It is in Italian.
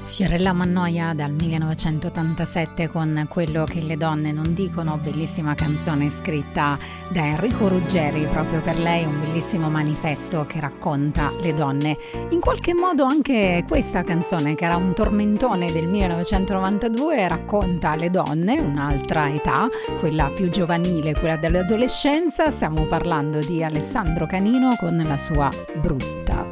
Fiorella Mannoia dal 1987 con Quello che le donne non dicono, bellissima canzone scritta da Enrico Ruggeri, proprio per lei un bellissimo manifesto che racconta le donne. In qualche modo anche questa canzone, che era un tormentone del 1992, racconta le donne, un'altra età, quella più giovanile, quella dell'adolescenza. Stiamo parlando di Alessandro Canino con la sua Brutta.